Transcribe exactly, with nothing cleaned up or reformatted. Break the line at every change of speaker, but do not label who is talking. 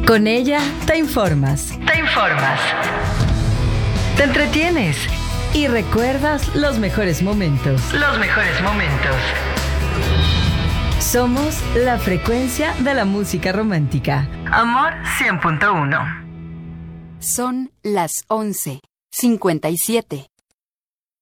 Con ella te informas. Te informas. Te entretienes. Y recuerdas los mejores momentos. Los mejores momentos. Somos la frecuencia de la música romántica. Amor cien punto uno.
Son las once cincuenta y siete.